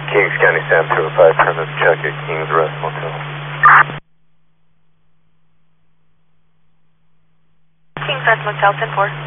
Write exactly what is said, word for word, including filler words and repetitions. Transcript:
Kings County Sam two oh five, premise check at Kings Rest Motel. Kings Rest Motel, ten four.